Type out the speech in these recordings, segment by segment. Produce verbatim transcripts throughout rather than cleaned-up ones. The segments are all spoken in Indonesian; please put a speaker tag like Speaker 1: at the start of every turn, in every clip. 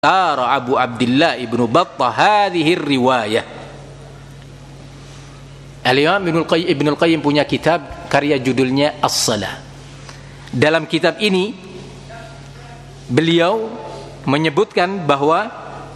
Speaker 1: Tara Abu Abdullah Ibnu Battah hadhihi riwayah. Al-Imam Ibnul Qayyim, Ibnul Qayyim punya kitab karya judulnya As-Salah. Dalam kitab ini beliau menyebutkan bahwa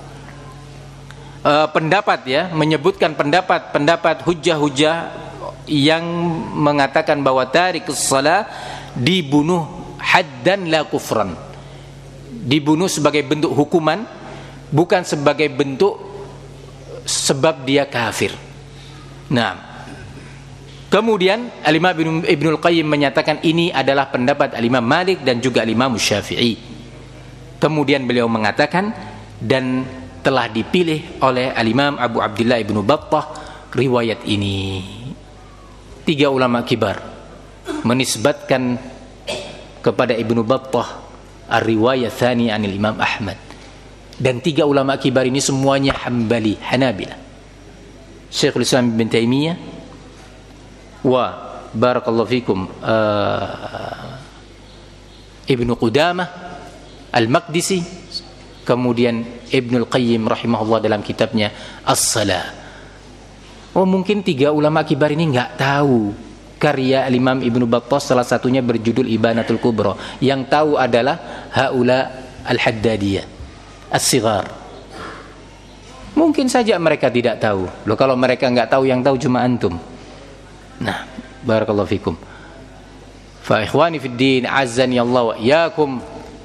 Speaker 1: uh, pendapat ya, menyebutkan pendapat-pendapat hujah-hujah yang mengatakan bahwa tarikus shalah dibunuh haddan la kufran. Dibunuh sebagai bentuk hukuman, bukan sebagai bentuk sebab dia kafir. Nah, kemudian Al-Imam Ibnul Qayyim menyatakan ini adalah pendapat Al-Imam Malik dan juga Al-Imam Syafi'i. Kemudian beliau mengatakan dan telah dipilih oleh Al-Imam Abu Abdullah Ibnu Battah riwayat ini. Tiga ulama kibar menisbatkan kepada Ibnu Battah ar-riwayat tsani anil Imam Ahmad, dan tiga ulama kibar ini semuanya Hambali, Hanabilah. Syekhul Islam Ibn Taimiyah wa barakallahu fikum uh, Ibnu Qudamah Al-Maqdisi, kemudian Ibnul Qayyim rahimahullah dalam kitabnya As-Salah. Oh, mungkin tiga ulama kibar ini enggak tahu karya Imam Ibnu Battah, salah satunya berjudul Ibanatul Kubra. Yang tahu adalah haula al-Haddadiyah as-sighar. Mungkin saja mereka tidak tahu. Loh, kalau mereka enggak tahu, yang tahu cuma antum. Nah, barakallahu fikum. Fa ikhwani fid din, azzani Allah wa iyyakum.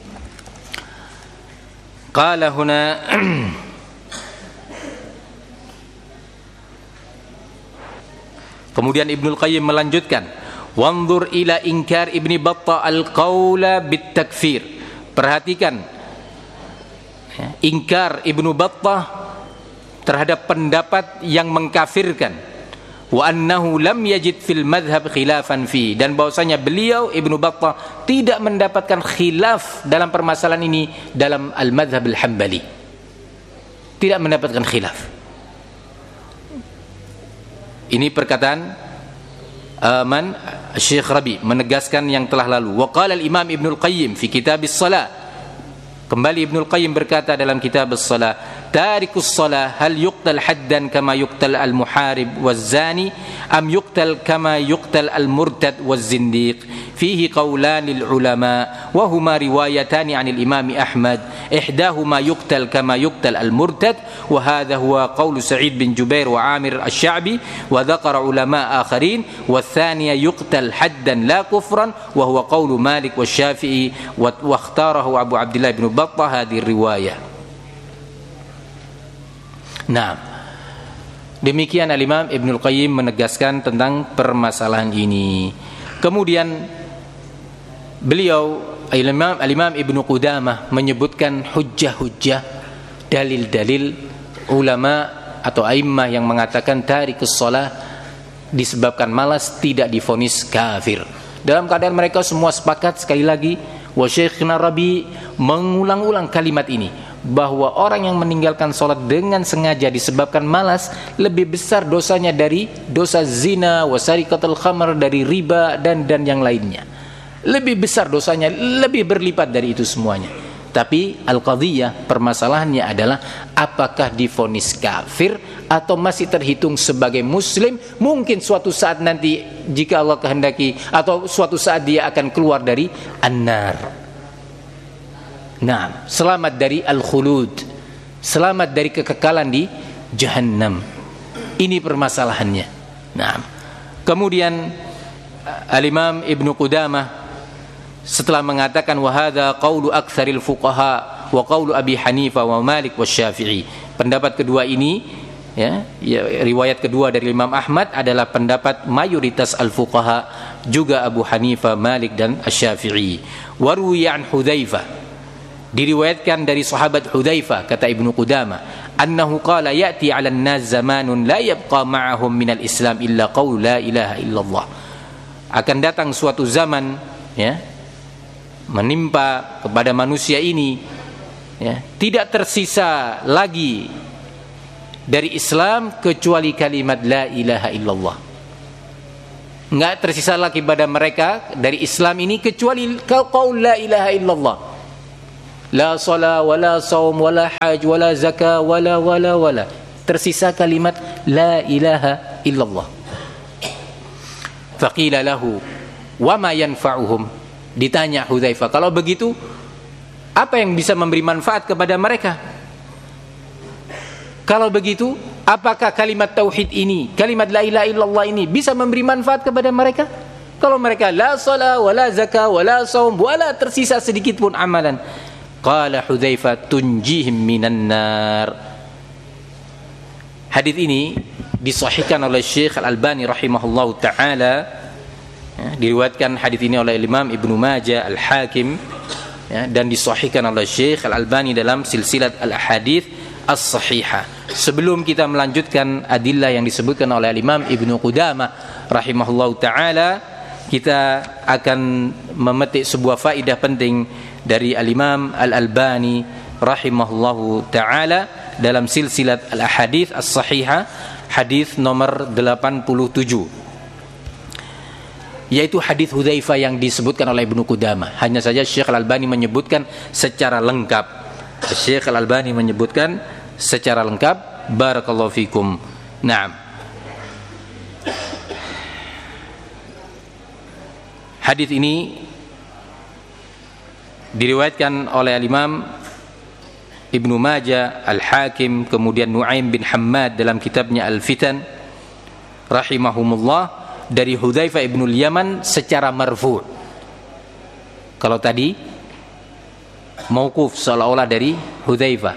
Speaker 1: Qala huna Kemudian Ibnul Qayyim melanjutkan, wanzur ila inkar Ibni Battah al-qawla bit-takfir. Perhatikan ya, ingkar Ibnu Battah terhadap pendapat yang mengkafirkan. Wa annahu lam yajid fil madhhab khilafan fi, dan bahwasanya beliau Ibnu Battah tidak mendapatkan khilaf dalam permasalahan ini dalam al-madhhab al-Hambali. Tidak mendapatkan khilaf. Ini perkataan uh, man Syekh Rabi menegaskan yang telah lalu. Wa qala al-Imam Ibnul Qayyim fi kitab as-Salah. Kembali Ibnul Qayyim berkata dalam kitab as-Salah, tarikus shalah hal yuqtal haddan kama yuqtal al-muharib waz-zani am yuqtal kama yuqtal al-murtad waz-zindiq. Fihi qawlan lil-ulama wa huma riwayatan 'an al-Imam Ahmad. Ihdahuma yuqtal kama yuqtal al-murtad wa hadha huwa qawl Sa'id bin Jubair wa Amir asy-Sya'bi wa dzakara ulama akharin wa tsaniya yuqtal haddan la kufran wa huwa qawl Malik wa Syafi'i wa ikhtarahu Abu Abdullah bin Battah hadhihi riwayah. Nah, demikian Al-Imam Ibnul Qayyim menegaskan tentang permasalahan ini. Kemudian beliau Al-Imam, Al-Imam Ibnu Qudamah menyebutkan hujjah-hujjah, dalil-dalil ulama atau a'immah yang mengatakan tarikus shalah disebabkan malas tidak divonis kafir. Dalam keadaan mereka semua sepakat, sekali lagi wa Syekhna Rabi mengulang-ulang kalimat ini, bahwa orang yang meninggalkan sholat dengan sengaja disebabkan malas lebih besar dosanya dari dosa zina, wasarikatul khamr, dari riba dan dan yang lainnya. Lebih besar dosanya, lebih berlipat dari itu semuanya. Tapi al-qadhiyah, permasalahannya adalah apakah divonis kafir atau masih terhitung sebagai muslim. Mungkin suatu saat nanti jika Allah kehendaki, atau suatu saat dia akan keluar dari an-nar. Nah, selamat dari al-khulud, selamat dari kekekalan di jahannam. Ini permasalahannya. Nah, kemudian Al-Imam Ibnu Qudamah setelah mengatakan wa hadza qaulu aktsaril fuqaha wa qaulu Abi Hanifah wa Malik wa Syafi'i. Pendapat kedua ini ya, ya, riwayat kedua dari Imam Ahmad adalah pendapat mayoritas al-fuqaha, juga Abu Hanifah, Malik dan Asy-Syafi'i. Wa ruwiya an Hudzaifah, diriwayatkan dari sahabat Hudzaifah, kata Ibnu Qudamah, annahu qala ya'ti 'alan nas zamanun la yabqa ma'ahum minal Islam illa qaul la ilaha illallah. Akan datang suatu zaman ya, menimpa kepada manusia ini ya, tidak tersisa lagi dari Islam kecuali kalimat la ilaha illallah. Enggak tersisa lagi pada mereka dari Islam ini kecuali qaul la ilaha illallah. La salat wala saum wala haj wala zakah wala wala wala. Tersisa kalimat la ilaha illallah. Faqila lahu wa ma yanfa'uhum. Ditanya Hudzaifah, kalau begitu apa yang bisa memberi manfaat kepada mereka? Kalau begitu, apakah kalimat tauhid ini, kalimat la ilaha illallah ini bisa memberi manfaat kepada mereka? Kalau mereka la salat wala zakah wala saum wala tersisa sedikit pun amalan. Qala Hudzaifah tunjihim minan nar. Hadis ini disahihkan oleh Syekh Al-Albani rahimahullahu taala, ya, diriwayatkan hadis ini oleh Imam Ibnu Majah, Al-Hakim, ya, dan disahihkan oleh Syekh Al-Albani dalam silsilat Al-Ahadits As-Sahihah. Sebelum kita melanjutkan adillah yang disebutkan oleh Imam Ibnu Qudamah rahimahullahu taala, kita akan memetik sebuah faedah penting dari Al-Imam Al-Albani rahimahullahu taala dalam silsilat Al-Ahadits As-Sahihah, hadis nomor delapan puluh tujuh, yaitu hadis Hudzaifah yang disebutkan oleh Ibnu Qudamah. Hanya saja Syekh Al-Albani menyebutkan secara lengkap. Syekh Al-Albani menyebutkan secara lengkap. Barakallahu fikum. Naam. Hadis ini diriwayatkan oleh Imam Ibnu Majah, Al-Hakim, kemudian Nu'aim bin Hammad dalam kitabnya Al-Fitan rahimahumullah dari Hudzaifah ibnul Yaman secara marfu'. Kalau tadi mauquf seolah-olah dari Hudzaifah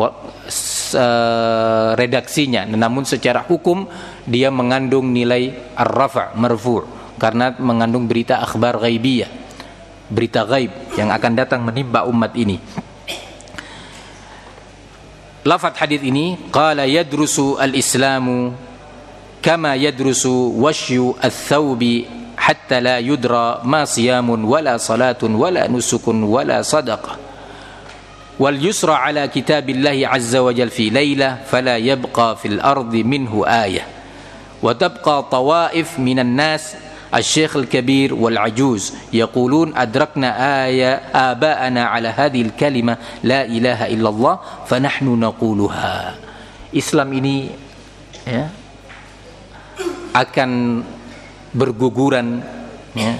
Speaker 1: redaksinya, namun secara hukum dia mengandung nilai ar-rafa' marfu' karena mengandung berita akhbar ghaibiyah, berita ghaib yang akan datang menimpa umat ini. Lafaz hadis ini, qala yadrusu al-islamu kama yadrusu washyu ats-tsaubi hatta la yudra ma siyamun wala salatun wala nusukun wala sadaqah wal yusra ala kitabillahi azza wa jalla fi laylah fala yabqa fil ardi minhu ayah wa tabqa tawaif minan nas الشيخ الكبير والعجوز يقولون أدركنا آية آباءنا على هذه الكلمة لا إله إلا الله فنحن نقولها. Islam ini, ya, akan berguguran, ya,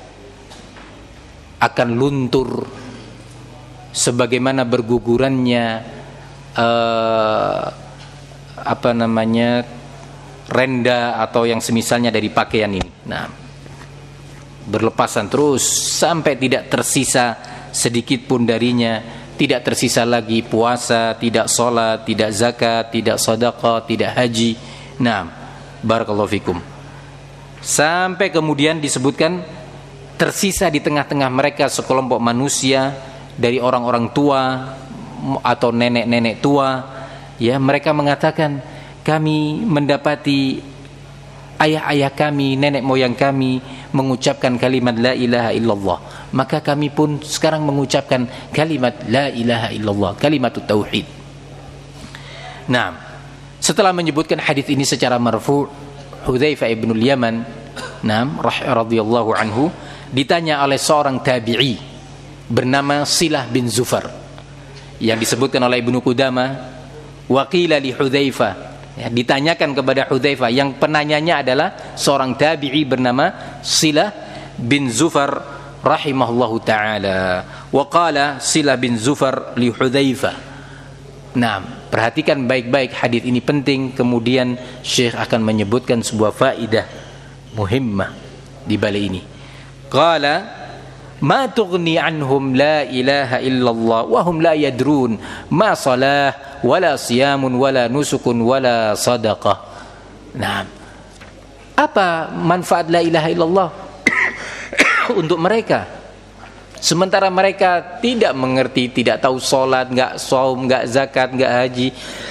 Speaker 1: akan luntur sebagaimana bergugurannya uh, apa namanya renda atau yang semisalnya dari pakaian ini. Nah, berlepasan terus sampai tidak tersisa sedikit pun darinya, tidak tersisa lagi puasa, tidak sholat, tidak zakat, tidak sedekah, tidak haji. Nah, barakallahu fikum. Sampai kemudian disebutkan tersisa di tengah-tengah mereka sekelompok manusia dari orang-orang tua atau nenek-nenek tua, ya, mereka mengatakan kami mendapati ayah-ayah kami, nenek moyang kami mengucapkan kalimat la ilaha illallah, maka kami pun sekarang mengucapkan kalimat la ilaha illallah, kalimat tauhid. Nah, setelah menyebutkan hadis ini secara marfu', Hudzaifah ibnul Yaman, nah, radhiyallahu anhu, ditanya oleh seorang tabi'i bernama Silah bin Zufar yang disebutkan oleh Ibnu Qudamah, waqila li Hudzaifah, ya, ditanyakan kepada Hudzaifah, yang penanyanya adalah seorang tabi'i bernama Silah bin Zufar rahimahullahu taala. Wa qala Silah bin Zufar li Hudzaifah. Nah, perhatikan baik-baik hadis ini penting. Kemudian Syekh akan menyebutkan sebuah faedah muhimmah di balik ini. Qala ma tughni anhum la ilaha illallah wa hum la yadrun ma salah wala siyamun wala nusukun wala sadaqah. Nah, apa manfaat la ilaha illallah untuk mereka sementara mereka tidak mengerti, tidak tahu salat, enggak saum, enggak zakat, enggak haji,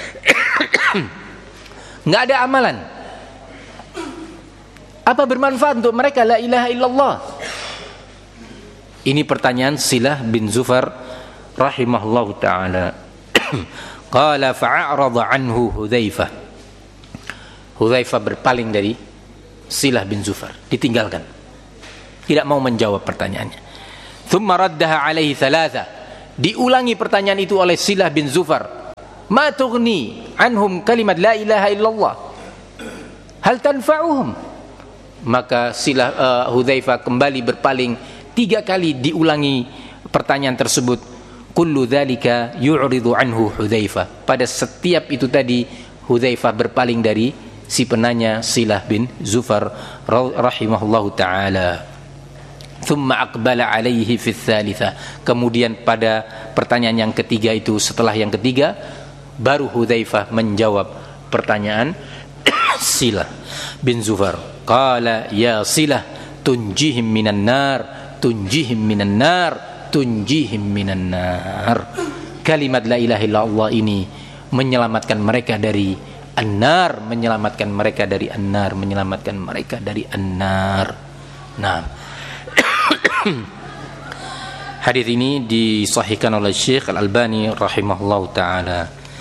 Speaker 1: enggak ada amalan? Apa bermanfaat untuk mereka la ilaha illallah? Ini pertanyaan Silah bin Zufar rahimahullahu taala. Qala fa'arada anhu Hudzaifah. Hudzaifah berpaling dari Silah bin Zufar, ditinggalkan, tidak mau menjawab pertanyaannya. Thumma raddaha alaihi thalatha. Diulangi pertanyaan itu oleh Silah bin Zufar. Ma tughni anhum kalimat la ilaha illallah, hal tanfa'uhum? Maka Silah uh, Hudzaifah kembali berpaling. Tiga kali diulangi pertanyaan tersebut. Kullu dzalika yu'ridu anhu Hudzaifah. Pada setiap itu tadi Hudzaifah berpaling dari si penanya Silah bin Zufar rahimahullahu taala. Thumma aqbala alaihi fi tsalitsa. Kemudian pada pertanyaan yang ketiga itu, setelah yang ketiga, baru Hudzaifah menjawab pertanyaan Silah bin Zufar. Qala ya Silah tunjihim minan nar, tunjihim minan nar, tunjihim minan nar. Kalimat la ilaha illallah ini menyelamatkan mereka dari an-nar, menyelamatkan mereka dari an-nar, menyelamatkan mereka dari an-nar. Nah, hadis ini disahihkan oleh Syekh Al-Albani rahimahullahu taala.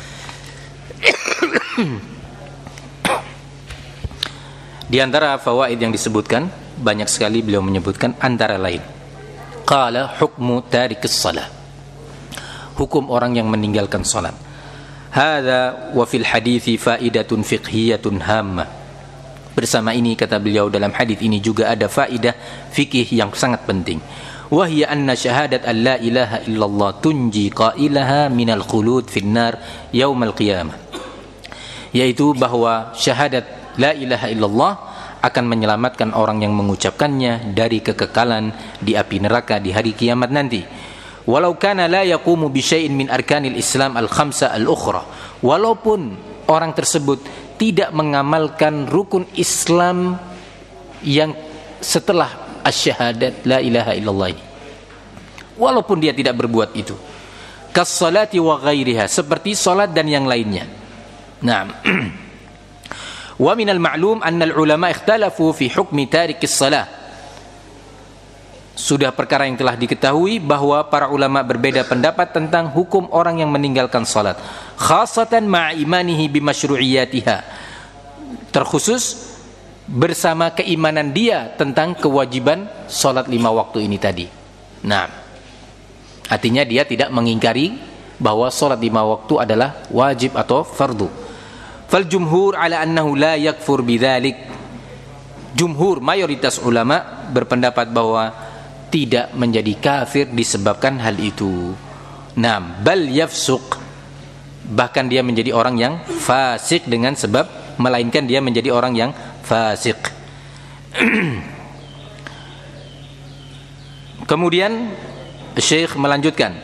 Speaker 1: Di antara fawaid yang disebutkan banyak sekali, beliau menyebutkan antara lain qala hukmu tarikus shalah, hukum orang yang meninggalkan salat. Hadza wa fil hadithi faidatun fiqhiyatun hammah. Bersama ini, kata beliau, dalam hadis ini juga ada faidah fikih yang sangat penting. Wa hiya anna syahadat an la ilaha illallah tunji qailaha minal khulud fin nar yaumal qiyamah. Yaitu bahwa syahadat la ilaha illallah akan menyelamatkan orang yang mengucapkannya dari kekekalan di api neraka di hari kiamat nanti. Walau kana la yaqumu bi syai'in min arkanil Islam al-khamsa al-ukhra. Walaupun orang tersebut tidak mengamalkan rukun Islam yang setelah asyhadat la ilaha illallah ini. Walaupun dia tidak berbuat itu. Kas-salati wa ghairiha, seperti salat dan yang lainnya. Naam. Wa minal ma'lum anna al-ulama ikhtalafu fi hukmi tarikis salah. Sudah perkara yang telah diketahui bahwa para ulama berbeda pendapat tentang hukum orang yang meninggalkan salat, khasatan ma'a imanihi bimasyru'iyatiha, terkhusus bersama keimanan dia tentang kewajiban salat lima waktu ini tadi. Nah, artinya dia tidak mengingkari bahwa salat lima waktu adalah wajib atau fardu. Fal jumhur ala annahu la yakfur bidzalik. Jumhur, mayoritas ulama berpendapat bahwa tidak menjadi kafir disebabkan hal itu. Nah, bal yafsuq, bahkan dia menjadi orang yang fasik dengan sebab, melainkan dia menjadi orang yang fasik. Kemudian Syekh melanjutkan,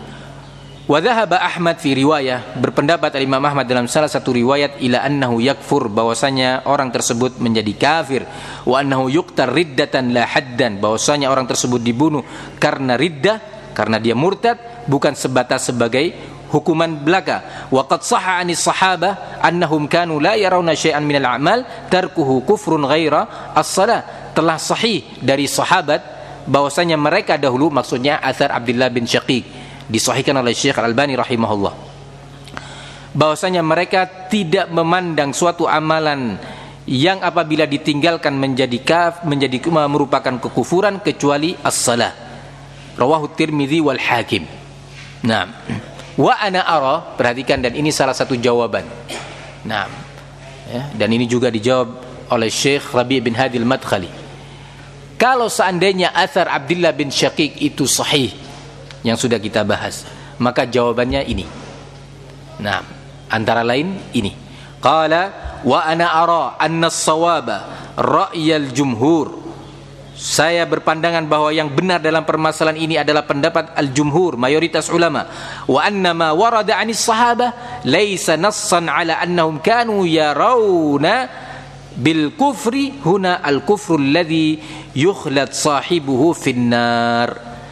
Speaker 1: wa dhahaba Ahmad fi riwayah, berpendapat Imam Ahmad dalam salah satu riwayat, ila annahu yakfur, bahwasanya orang tersebut menjadi kafir, wa annahu yuqtar riddatan la haddan, bahwasanya orang tersebut dibunuh karena riddah, karena dia murtad, bukan sebatas sebagai hukuman belaka. Wa qad sahha 'anis sahabah annahum kanu la yarawna syai'an minal a'mal tarkuhu kufrun ghaira as-salah. Telah sahih dari sahabat bahwasanya mereka dahulu, maksudnya athar Abdullah bin Syaqiq, disahihkan oleh Syekh Al-Albani rahimahullah, bahwasanya mereka tidak memandang suatu amalan yang apabila ditinggalkan menjadi kaf, menjadi merupakan kekufuran kecuali as-salah. Rawahu Tirmidzi wal Hakim. Nah, wa ana ara, perhatikan, dan ini salah satu jawaban. Nah, ya, dan ini juga dijawab oleh Syekh Rabi' bin Hadi al-Madkhali. Kalau seandainya athar Abdullah bin Syaqiq itu sahih, yang sudah kita bahas, maka jawabannya ini. Nah, antara lain ini. Qala wa ana ara anna as-sawaba ra'yal jumhur. Saya berpandangan bahwa yang benar dalam permasalahan ini adalah pendapat al-jumhur, mayoritas ulama. Wa anna ma warada 'anis sahabah laisa nassan 'ala annahum kanu yarawna bil kufri huna al-kufru alladhi yukhlad sahibuhu fin-nar.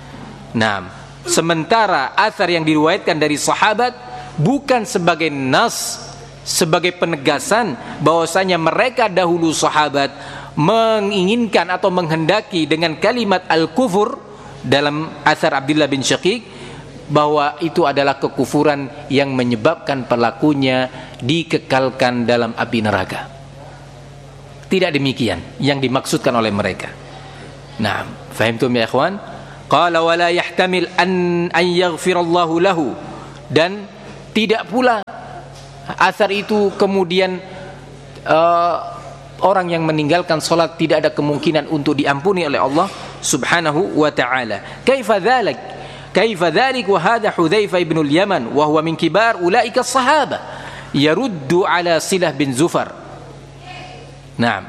Speaker 1: Nah, sementara athar yang diriwayatkan dari sahabat bukan sebagai nas, sebagai penegasan bahwasanya mereka dahulu sahabat menginginkan atau menghendaki dengan kalimat al-kufur dalam athar Abdullah bin Syaqiq, bahwa itu adalah kekufuran yang menyebabkan pelakunya dikekalkan dalam api neraka. Tidak demikian yang dimaksudkan oleh mereka. Nah, fahimtum ya ikhwan? Qala wa la yahtamil an an yaghfirallahu lahu, dan tidak pula asar itu kemudian uh, orang yang meninggalkan salat tidak ada kemungkinan untuk diampuni oleh Allah Subhanahu wa ta'ala. Kaifa dzalik? Kaifa dzalik wa hadha Hudzaifah ibn al-Yaman wa huwa min kibar ulaika as-sahabah yaruddu ala Silah bin Zufar. Naam.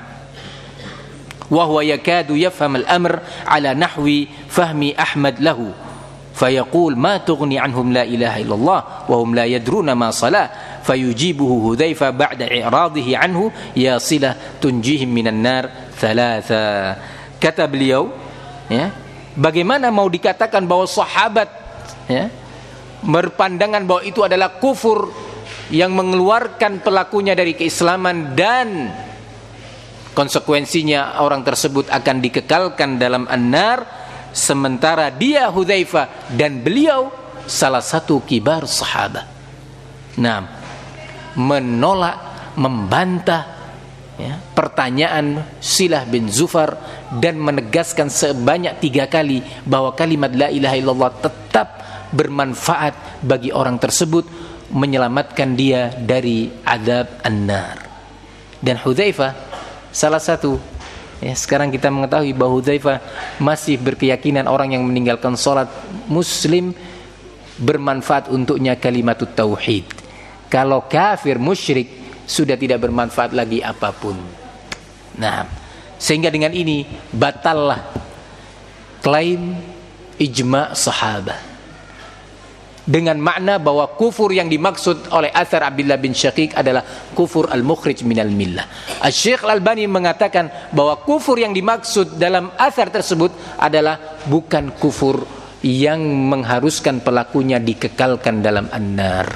Speaker 1: Wa huwa yakadu yafham al-amr ala nahwi fahmi Ahmad lahu. Fayaqul ma tughni anhum la ilaha illallah wa hum la yadruna ma salah. Fayujibuhu Hudzaifah ba'da i'radihi anhu ya Silah tunjihim minan nar thalatha. Kata beliau, ya, bagaimana mau dikatakan bahwa sahabat, ya, berpandangan bahwa itu adalah kufur yang mengeluarkan pelakunya dari keislaman dan konsekuensinya orang tersebut akan dikekalkan dalam an-nar, sementara dia Hudzaifah dan beliau salah satu kibar sahabat. Nah, menolak, membantah, ya, pertanyaan Silah bin Zufar dan menegaskan sebanyak tiga kali bahwa kalimat la ilaha illallah tetap bermanfaat bagi orang tersebut, menyelamatkan dia dari azab an-nar. Dan Hudzaifah salah satu, ya, sekarang kita mengetahui bahwa Hudzaifah masih berkeyakinan orang yang meninggalkan salat muslim bermanfaat untuknya kalimatut tauhid. Kalau kafir musyrik sudah tidak bermanfaat lagi apapun. Nah, sehingga dengan ini batallah klaim ijma' sahabat, dengan makna bahwa kufur yang dimaksud oleh athar Abdullah bin Syaqiq adalah kufur al-mukhrij minal millah. Asy-Syaikh Al-Albani mengatakan bahwa kufur yang dimaksud dalam athar tersebut adalah bukan kufur yang mengharuskan pelakunya dikekalkan dalam an-nar.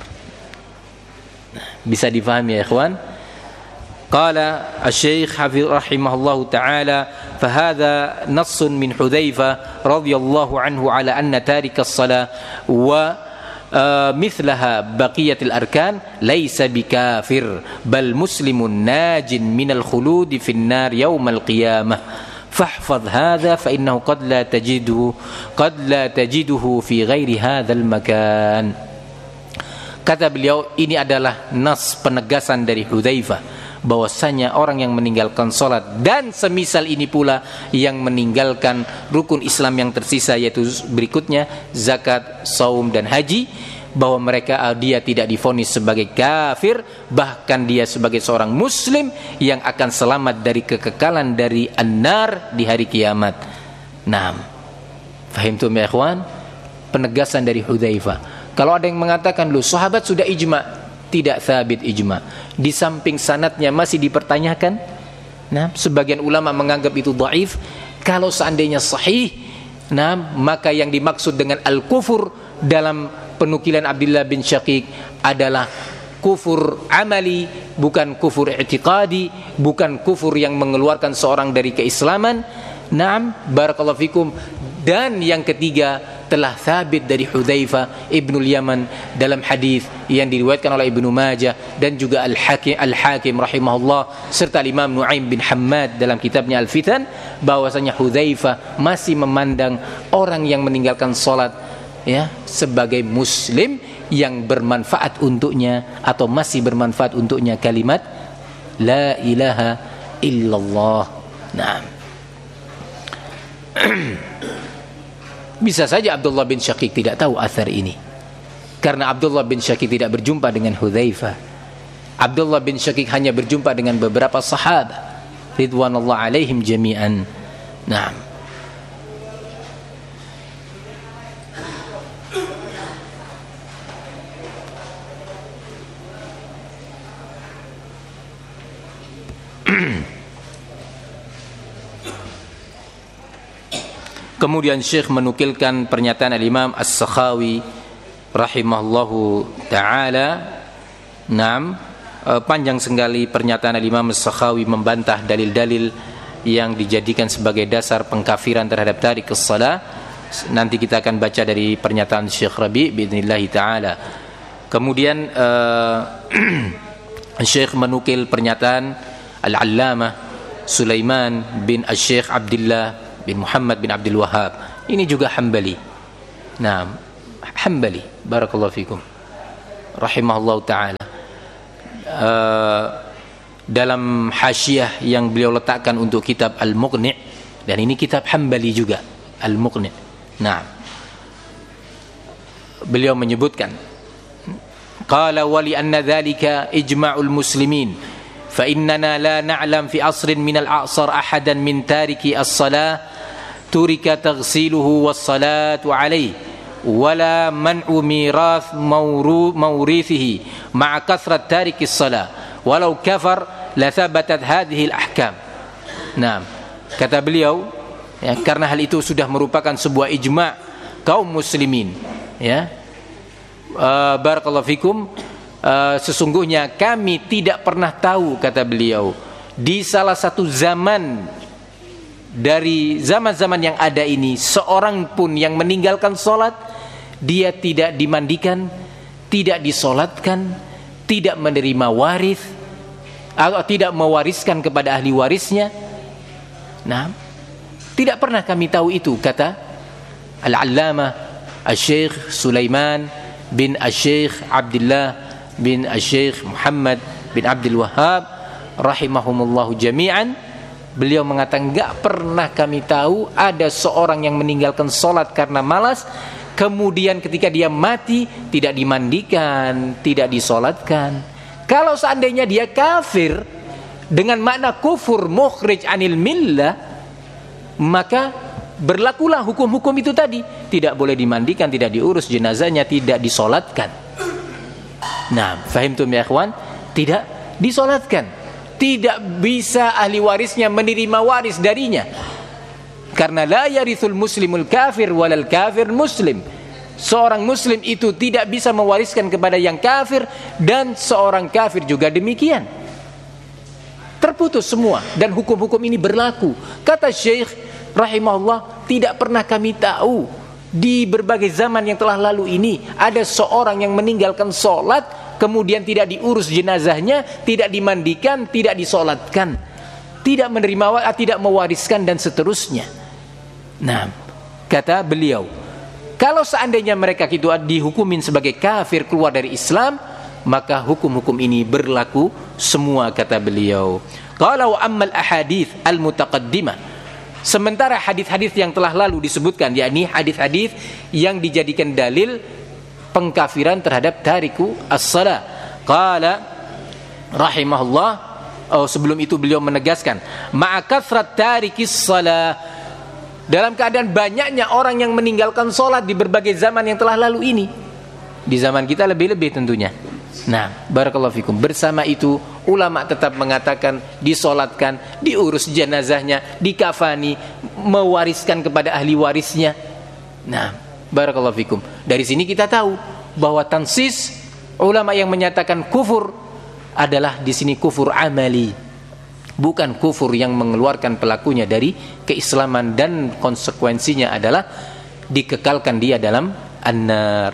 Speaker 1: Bisa difahami ya ikhwan? Qala Asy-Syaikh Hafiz rahimahullahu taala, fa hadha nassun min Hudzaifah radhiyallahu anhu ala anna tarika as-salah wa Uh, mithlaha baqiyatil arkan laisa bikafir bal muslimun najin minal khuludi fin nar yaumal qiyamah fahfadh hadha fa innahu qad la tajiduhu qad la tajiduhu fi ghairi hadzal makan. Kata beliau, ini adalah nas penegasan dari Hudzaifah bahwasanya orang yang meninggalkan salat dan semisal ini pula yang meninggalkan rukun Islam yang tersisa, yaitu berikutnya zakat, saum dan haji, bahwa mereka dia tidak divonis sebagai kafir, bahkan dia sebagai seorang muslim yang akan selamat dari kekekalan dari an-nar di hari kiamat. Naam. Fahimtum ya ikhwan? Penegasan dari Hudzaifah. Kalau ada yang mengatakan, "Lu sahabat sudah ijma'." Tidak sabit ijma'. Di samping sanadnya masih dipertanyakan. Nah, sebagian ulama menganggap itu dhaif. Kalau seandainya sahih, nah, maka yang dimaksud dengan al-kufur dalam penukilan Abdullah bin Syaqiq adalah kufur amali, bukan kufur i'tiqadi, bukan kufur yang mengeluarkan seorang dari keislaman. Naam, barakallahu fikum. Dan yang ketiga, telah sabit dari Hudzaifah ibnul Yaman dalam hadis yang diriwayatkan oleh Ibnu Majah dan juga Al-Hakim Al-Hakim rahimahullah serta Imam Nuaim bin Hammad dalam kitabnya Al-Fitan, bahwasanya Hudzaifah masih memandang orang yang meninggalkan salat, ya, sebagai muslim yang bermanfaat untuknya atau masih bermanfaat untuknya kalimat la ilaha illallah. Nah, bisa saja Abdullah bin Syaqiq tidak tahu athar ini, karena Abdullah bin Syaqiq tidak berjumpa dengan Hudzaifah. Abdullah bin Syaqiq hanya berjumpa dengan beberapa sahabat ridwanullah alaihim jami'an. Nah, kemudian Syekh menukilkan pernyataan al-Imam As-Sakhawi rahimahullahu taala. Naam, panjang sekali pernyataan al-Imam As-Sakhawi membantah dalil-dalil yang dijadikan sebagai dasar pengkafiran terhadap tarik as-salah. Nanti kita akan baca dari pernyataan Syekh Rabi' biidznillah taala. Kemudian uh, Syekh menukil pernyataan Al-Allamah Sulaiman bin Asy-Syaikh Abdullah bin Muhammad bin Abdul Wahhab ini juga Hambali. Nah, Hambali, barakallahu fikum, rahimahullahu taala. Uh, dalam hasyiah yang beliau letakkan untuk kitab Al-Muqni', dan ini kitab Hambali juga, Al-Muqni'. Nah, beliau menyebutkan, qala wa li anna dhalika ijma'ul muslimin fa innana la na'lam fi asrin min al-a'sar ahadan min tariki as-salah turika taghsiluhu was-salatu alayhi wala man'u mirath mawrithihi ma'a kathrat tariki as-salah walau kafar la thabatat hadhihi al-ahkam. Nah, kata beliau, ya, karena hal itu sudah merupakan sebuah ijma' kaum muslimin, ya, uh, barakallahu fikum, uh, sesungguhnya kami tidak pernah tahu, kata beliau, di salah satu zaman dari zaman-zaman yang ada ini, seorang pun yang meninggalkan sholat, dia tidak dimandikan, tidak disolatkan, tidak menerima waris, atau tidak mewariskan kepada ahli warisnya. Nah, tidak pernah kami tahu itu, kata Al-Allamah Al-Syekh Sulaiman bin Al-Syekh Abdullah bin Al-Syekh Muhammad bin Abdul Wahhab rahimahumullahu jami'an. Beliau mengatakan, enggak pernah kami tahu ada seorang yang meninggalkan sholat karena malas, kemudian ketika dia mati tidak dimandikan, tidak disolatkan. Kalau seandainya dia kafir dengan makna kufur mukhrij anil millah, maka berlakulah hukum-hukum itu tadi, tidak boleh dimandikan, tidak diurus jenazahnya, tidak disolatkan. Nah, fahimtum ya ikhwan? Tidak disolatkan, tidak bisa ahli warisnya menerima waris darinya, karena la yarithul muslimul kafir walal kafir muslim. Seorang muslim itu tidak bisa mewariskan kepada yang kafir, dan seorang kafir juga demikian. Terputus semua, dan hukum-hukum ini berlaku. Kata Syekh rahimahullah, tidak pernah kami tahu di berbagai zaman yang telah lalu ini ada seorang yang meninggalkan sholat, kemudian tidak diurus jenazahnya, tidak dimandikan, tidak disolatkan, tidak menerima, tidak mewariskan, dan seterusnya. Nah, kata beliau, kalau seandainya mereka itu dihukumin sebagai kafir, keluar dari Islam, maka hukum-hukum ini berlaku semua, kata beliau. Kalau ammal ahadits al-mutaqaddimah, sementara hadis-hadis yang telah lalu disebutkan, yakni hadis-hadis yang dijadikan dalil pengkafiran terhadap tariku as-salah. Qala rahimahullah, oh, sebelum itu beliau menegaskan, ma'a kathrat tarikis salah, dalam keadaan banyaknya orang yang meninggalkan sholat di berbagai zaman yang telah lalu ini, di zaman kita lebih-lebih tentunya. Nah, barakallahu fikum, bersama itu ulama tetap mengatakan disolatkan, diurus jenazahnya, dikafani, mewariskan kepada ahli warisnya. Nah, barakallahu fikum, dari sini kita tahu bahwa tansis ulama yang menyatakan kufur adalah di sini kufur amali, bukan kufur yang mengeluarkan pelakunya dari keislaman, dan konsekuensinya adalah dikekalkan dia dalam an-nar.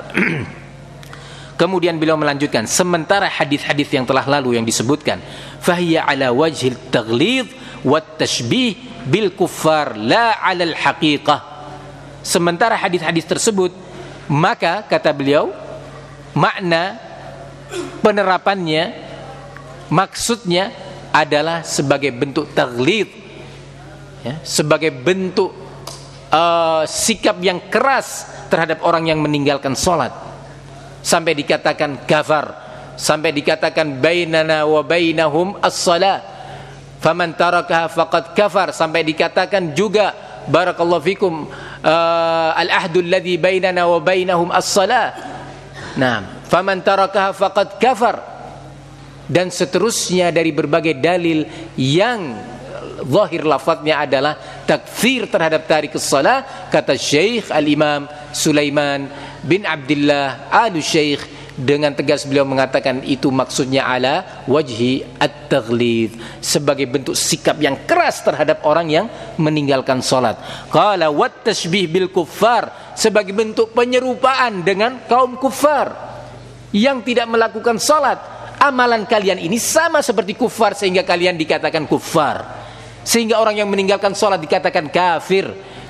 Speaker 1: Kemudian beliau melanjutkan, sementara hadis-hadis yang telah lalu yang disebutkan, fahiya ala wajhil taghlidh wat tashbih bil kuffar la ala al haqiqah. Sementara hadis-hadis tersebut, maka kata beliau, makna penerapannya, maksudnya adalah sebagai bentuk taghlidh, ya, sebagai bentuk uh, sikap yang keras terhadap orang yang meninggalkan sholat, sampai dikatakan kafar, sampai dikatakan bainana wa bainahum as-salah faman tarakaha faqad kafar, sampai dikatakan juga barakallahu fikum uh, al-ahdu alladhi bainana wa bainahum as-salah, nah, faman tarakaha faqad kafar, dan seterusnya dari berbagai dalil yang zahir lafadznya adalah takfir terhadap tarikus salah. Kata Syekh Al-Imam Sulaiman bin Abdullah Al-Syekh, dengan tegas beliau mengatakan itu maksudnya ala wajhi at-taghlidh, sebagai bentuk sikap yang keras terhadap orang yang meninggalkan salat. Qala wat tashbih bil kuffar, sebagai bentuk penyerupaan dengan kaum kufar yang tidak melakukan salat. Amalan kalian ini sama seperti kufar, sehingga kalian dikatakan kufar, sehingga orang yang meninggalkan salat dikatakan kafir,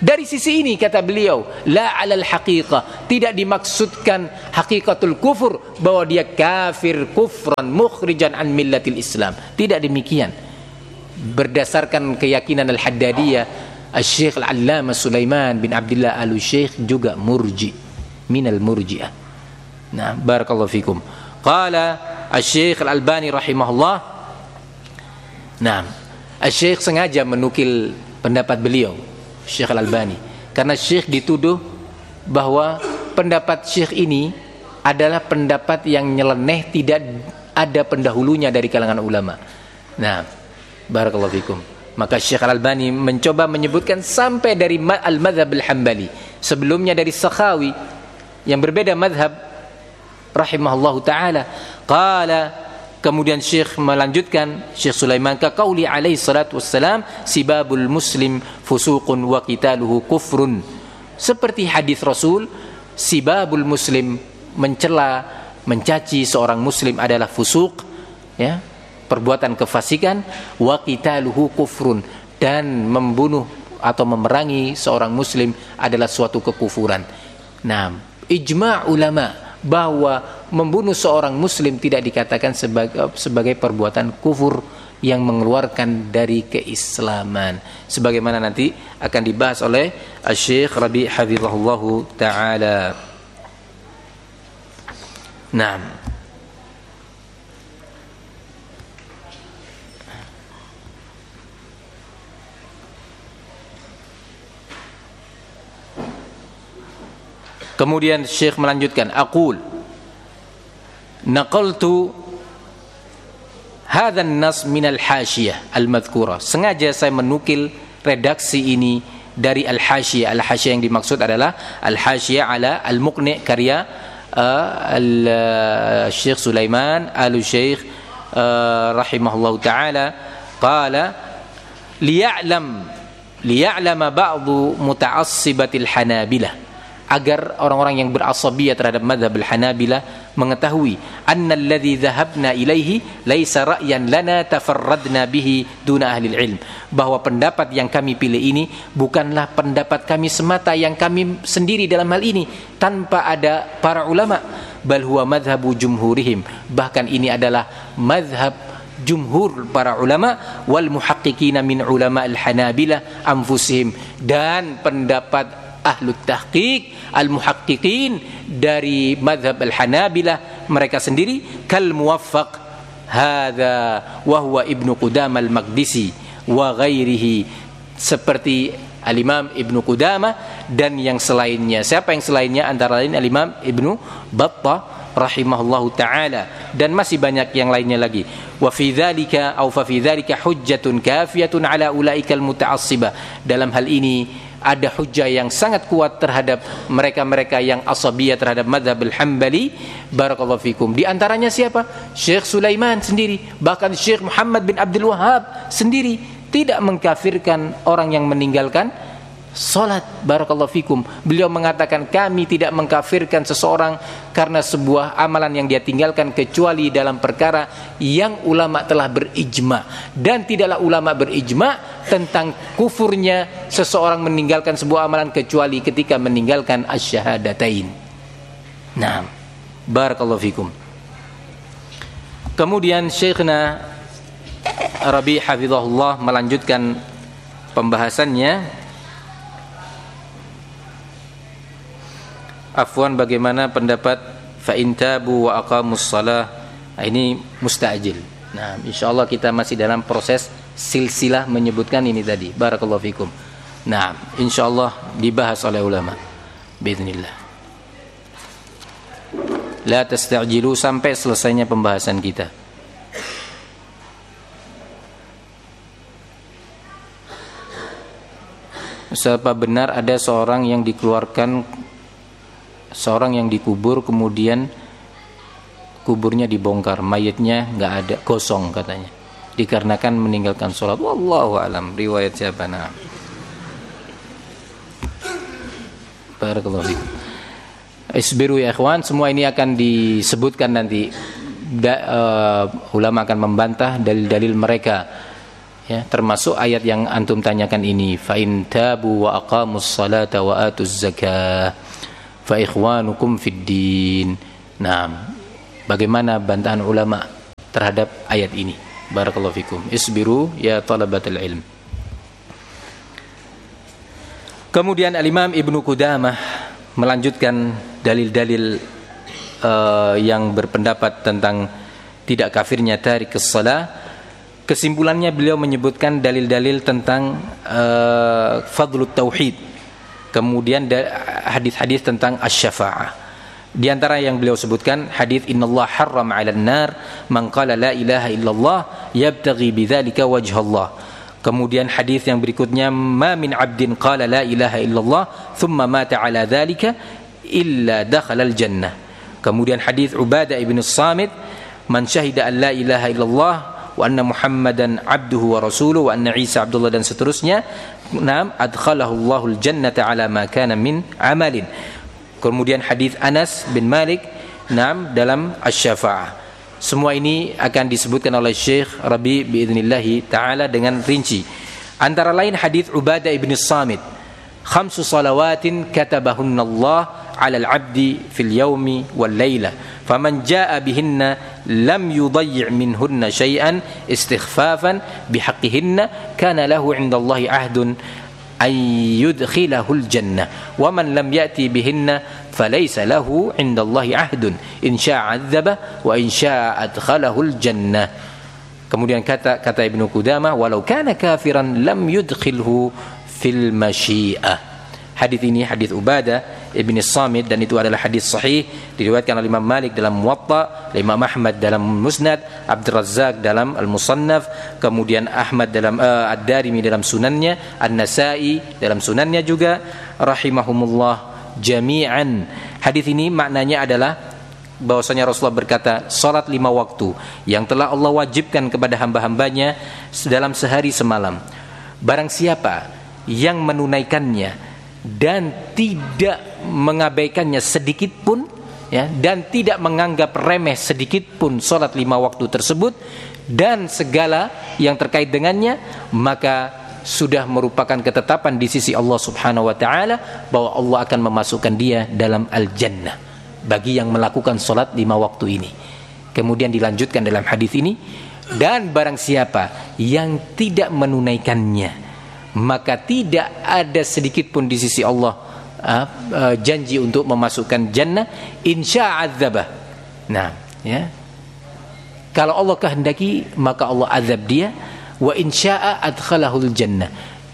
Speaker 1: Dari sisi ini kata beliau, la 'alal haqiqah, tidak dimaksudkan hakikatul kufur bahwa dia kafir kufran mukhrijan an millatil Islam. Tidak demikian. Berdasarkan keyakinan Al-Haddadiyah, Al-Syekh Al-Allamah Sulaiman bin Abdullah Al-Syekh juga murji, minal murji'ah. Nah, barakallahu fikum. Qala Al-Syekh Al-Albani rahimahullah. Nah, Al-Syekh sengaja menukil pendapat beliau, Syekh Al-Albani, karena Syekh dituduh bahwa pendapat Syekh ini adalah pendapat yang nyeleneh, tidak ada pendahulunya dari kalangan ulama. Nah, barakallahu fikum. Maka Syekh Al-Albani mencoba menyebutkan sampai dari Al-Madhab Al-Hambali, sebelumnya dari Sakhawi yang berbeda madhab rahimahullahu ta'ala. Qala, kemudian Syekh melanjutkan, Syekh Sulaiman, ka qauli alaihi salatu wassalam, sibabul muslim fusuqun wa qitaluhu kufrun. Seperti hadis Rasul, sibabul muslim, mencela, mencaci seorang muslim adalah fusuq, ya, perbuatan kefasikan, wa qitaluhu kufrun, dan membunuh atau memerangi seorang muslim adalah suatu kekufuran. Nah, ijma' ulama bahwa membunuh seorang muslim tidak dikatakan sebagai, sebagai perbuatan kufur yang mengeluarkan dari keislaman, sebagaimana nanti akan dibahas oleh Syekh Rabi' hafizahullahu ta'ala. Nah, kemudian Syekh melanjutkan, aqul naqaltu hadzal nas min al-hasyiyah al-madhkurah. Sengaja saya menukil redaksi ini dari al-hasyiyah. Al-hasyiyah yang dimaksud adalah al-hasyiyah ala al-muqni' karya uh, al-Syekh Sulaiman al-Syekh uh, rahimahullahu taala. Qala liya'lam liya'lama ba'du muta'assibatil hanabilah, agar orang-orang yang berasabiyah terhadap mazhab al-Hanabilah mengetahui annal ladzi dhahabna ilaihi laisa ra'yan lana tafarradna bihi duna ahli ilm, bahwa pendapat yang kami pilih ini bukanlah pendapat kami semata yang kami sendiri dalam hal ini tanpa ada para ulama, bal huwa madhhabu jumhurihim, bahkan ini adalah mazhab jumhur para ulama, wal muhaqqiqina min ulama al-Hanabilah anfusihim, dan pendapat ahlu tahqiq al-muhaqqiqin dari madhab al-Hanabilah mereka sendiri, kal muwaffaq hadza wa huwa Ibnu Qudamah al-Maqdisi wa ghairihi, seperti al-Imam Ibnu Qudamah dan yang selainnya. Siapa yang selainnya? Antara lain al-Imam Ibnu Battah rahimahullahu taala, dan masih banyak yang lainnya lagi. Wa fi dzalika aw fa fi dzalika hujjatun kafiyatun ala ulaikal muta'assibah, dalam hal ini ada hujjah yang sangat kuat terhadap mereka-mereka yang asabiyah terhadap mazhab al-Hambali. Barakallahu fikum. Di antaranya siapa? Syekh Sulaiman sendiri, bahkan Syekh Muhammad bin Abdul Wahhab sendiri tidak mengkafirkan orang yang meninggalkan salat. Barakallahu fikum. Beliau mengatakan, kami tidak mengkafirkan seseorang karena sebuah amalan yang dia tinggalkan kecuali dalam perkara yang ulama telah berijma, dan tidaklah ulama berijma tentang kufurnya seseorang meninggalkan sebuah amalan kecuali ketika meninggalkan asyhadatain. Nah, barakallahu fikum. Kemudian Syekhna Rabi' hafizahullah melanjutkan pembahasannya. Afwan, bagaimana pendapat fa in tabu wa aqamus shalah? Ini mustajil. Nah, insyaallah kita masih dalam proses silsilah menyebutkan ini tadi. Barakallahu fikum. Nah, insyaallah dibahas oleh ulama باذنillah. La tastajilu, sampai selesainya pembahasan kita. Siapa benar ada seorang yang dikeluarkan, seorang yang dikubur kemudian kuburnya dibongkar, mayatnya nggak ada, kosong katanya, dikarenakan meninggalkan sholat? Wallahu alam. Riwayat siapa? Nah, barakallahu fikum. Isbiru ya ikhwan, semua ini akan disebutkan nanti. Da, uh, ulama akan membantah dalil-dalil mereka Ya, termasuk ayat yang antum tanyakan ini, fa in tabu wa aqamus salata wa atuz zakah fa ikhwanukum fid din. Nah, bagaimana bantahan ulama terhadap ayat ini? Barakallahu fikum. Isbiru ya talabatul ilm. Kemudian Al-Imam Ibnu Qudamah melanjutkan dalil-dalil uh, yang berpendapat tentang tidak kafirnya tarikus shalah. Kesimpulannya beliau menyebutkan dalil-dalil tentang uh, fadlut tauhid. Kemudian da- hadis-hadis tentang asy-syafa'ah. Di antara yang beliau sebutkan hadis innallaha harrama 'alan nar man qala la ilaha illallah yabtaghi bidzalika wajhallah. Kemudian hadis yang berikutnya ma min 'abdin qala la ilaha illallah thumma mata 'ala dzalika illa dakhala al-jannah. Kemudian hadis Ubadah ibn Samit man syahida an la ilaha illallah wa anna Muhammadan abduhu wa rasuluhu wa anna Isa Abdullah dan seterusnya, nam adkhalahu Allahul jannata ala ma kana min amalin. Kemudian hadis Anas bin Malik nam dalam asy-syafa'ah. Semua ini akan disebutkan oleh Syekh Rabi biidznillah taala dengan rinci. Antara lain hadis Ubadah ibn Samit, khamsu salawatin katabahunna Allah 'ala al-'abdi fil yawmi wal laila faman jaa bihinna lam yudayyi' minhunna syai'an istighfafan bihaqqihinna kana lahu 'inda Allahi 'ahdun ay yudkhilahul jannah wa man lam ya'ti bihinna falaysa lahu 'inda Allahi 'ahdun in syaa'a 'adzaba wa in syaa'a adkhalahul jannah. Kemudian kata kata Ibnu Qudamah walau kana kafiran lam yudkhilhu fil masyi'ah. Hadis ini hadis Ubadah ibn Samit dan itu adalah hadis sahih, diriwayatkan oleh Imam Malik dalam Muwatta, Imam Ahmad dalam Musnad, Abdul Razzaq dalam Al-Musannaf, kemudian Ahmad dalam uh, Ad-Darimi dalam Sunannya, An-Nasa'i dalam Sunannya juga, rahimahumullah jami'an. Hadis ini maknanya adalah bahwasanya Rasulullah berkata, salat lima waktu yang telah Allah wajibkan kepada hamba-hambanya dalam sehari semalam, barang siapa yang menunaikannya dan tidak mengabaikannya sedikit pun, ya, dan tidak menganggap remeh sedikit pun salat lima waktu tersebut dan segala yang terkait dengannya, maka sudah merupakan ketetapan di sisi Allah Subhanahu wa taala bahwa Allah akan memasukkan dia dalam al-jannah bagi yang melakukan salat lima waktu ini. Kemudian dilanjutkan dalam hadis ini, dan barang siapa yang tidak menunaikannya maka tidak ada sedikit pun di sisi Allah uh, uh, janji untuk memasukkan jannah insya adzabah. Nah, ya. Kalau Allah kehendaki maka Allah azab dia, wa insya'a adkhalahul jannah.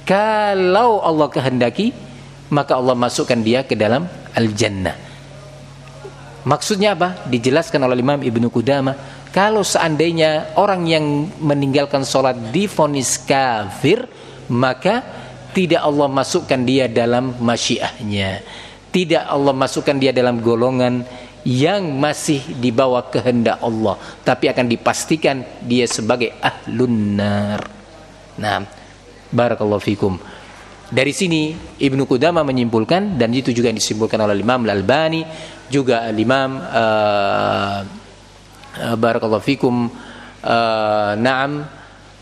Speaker 1: Kalau Allah kehendaki maka Allah masukkan dia ke dalam al-jannah. Maksudnya apa? Dijelaskan oleh Imam Ibnu Qudamah, kalau seandainya orang yang meninggalkan salat divonis kafir, maka tidak Allah masukkan dia dalam masyiahnya, tidak Allah masukkan dia dalam golongan yang masih di bawah kehendak Allah, tapi akan dipastikan dia sebagai ahlun nar. Nah, barakallahu fikum. Dari sini Ibnu Qudamah menyimpulkan, dan itu juga disimpulkan oleh Imam Al-Albani, juga Imam uh, uh, barakallahu fikum uh, na'am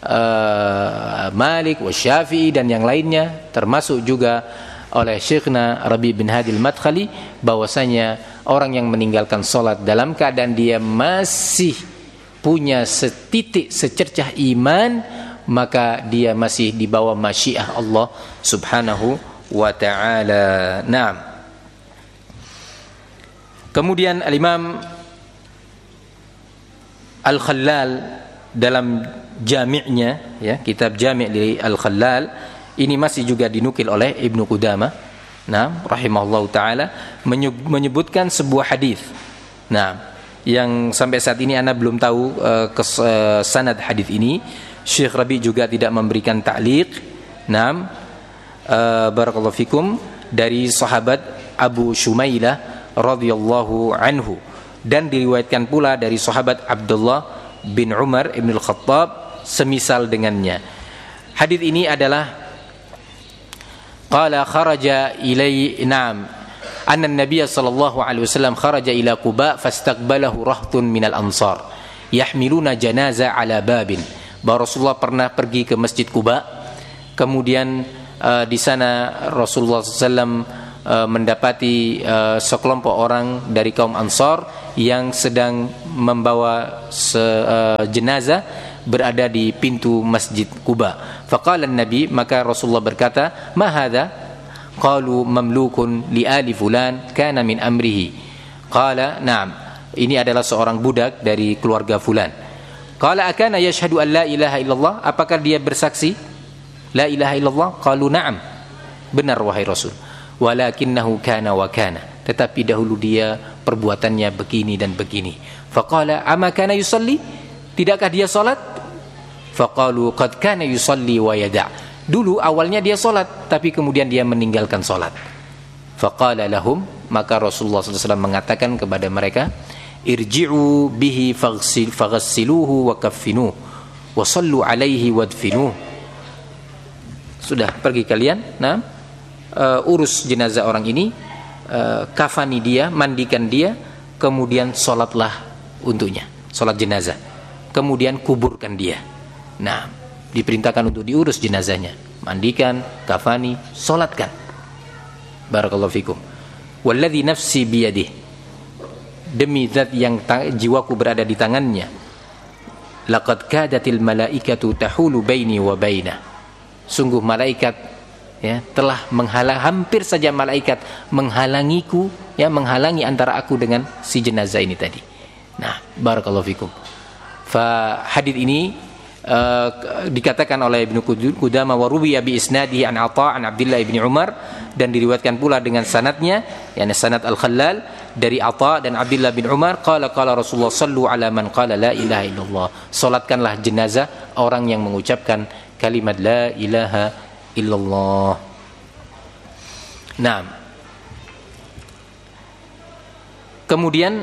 Speaker 1: Uh, Malik wa Syafi'i dan yang lainnya, termasuk juga oleh Syekhna Rabi bin Hadi al-Madkhali, bahwasanya orang yang meninggalkan salat dalam keadaan dia masih punya setitik secercah iman, maka dia masih di bawah masyiah Allah Subhanahu wa ta'ala. Naam. Kemudian Al-Imam Al-Khallal dalam jami'nya, ya, kitab Jami' dari Al-Khallal ini masih juga dinukil oleh Ibnu Qudamah, nah, rahimahullahu taala, menyebutkan sebuah hadis, nah, yang sampai saat ini ana belum tahu uh, kes, uh, sanad hadis ini. Syekh Rabi juga tidak memberikan ta'liq. Nah, uh, barakallahu fikum, dari sahabat Abu Shumailah radhiyallahu anhu, dan diriwayatkan pula dari sahabat Abdullah bin Umar ibn al-Khattab semisal dengannya. Hadis ini adalah qala kharaja ilai na'am anna an-nabiy sallallahu alaihi wasallam kharaja ila Quba fastaqbalahu rahtun minal ansar yahmiluna janaza ala babin bahwa Rasulullah pernah pergi ke Masjid Quba, kemudian uh, di sana Rasulullah shallallahu alaihi wasallam uh, mendapati uh, sekelompok orang dari kaum Ansar yang sedang membawa se, uh, jenazah berada di pintu Masjid Quba. Faqala an-nabi, maka Rasulullah berkata, "Ma hadha?" Qalu mamlukun li ali fulan kana min amrihi. Qala, "Na'am, ini adalah seorang budak dari keluarga fulan." Qala, "Akana yashhadu an la ilaha illallah?" Apakah dia bersaksi la ilaha illallah? Qalu, "Na'am." Benar wahai Rasul. "Walakinnahu kana wa kana." Tetapi dahulu dia perbuatannya begini dan begini. Faqala, "Ama kana yusalli?" Tidakkah dia salat? Faqalu, "Qad kana yusalli wa yada'." Dulu awalnya dia salat, tapi kemudian dia meninggalkan salat. Faqala lahum, maka Rasulullah shallallahu alaihi wasallam mengatakan kepada mereka, "Irji'u bihi faghsil faghassiluhu wa kaffinuhu wa sallu alaihi wadfinuhu." Sudah, pergi kalian, nah, uh, urus jenazah orang ini, uh, kafani dia, mandikan dia, kemudian salatlah untuknya, salat jenazah. Kemudian kuburkan dia. Nah, diperintahkan untuk diurus jenazahnya, mandikan, kafani, salatkan. Barakallahu fikum. Walladzi nafsi biyadihi, demi zat yang jiwaku berada di tangannya, laqad kadatil malaikatu tahulu baini wa baina. Sungguh malaikat, ya, telah menghalang, hampir saja malaikat menghalangiku, ya, menghalangi antara aku dengan si jenazah ini tadi. Nah, barakallahu fikum. Fa hadits ini uh, dikatakan oleh Ibnu Qudamah wa ruwiya bi isnadihi an Atha an Abdullah bin Umar, dan diriwayatkan pula dengan sanadnya, yakni sanad Al-Khallal dari Atha dan Abdullah bin Umar, qala qala Rasulullah sallu ala man qala la ilaha illallah. Salatkanlah jenazah orang yang mengucapkan kalimat la ilaha illallah. Nah, kemudian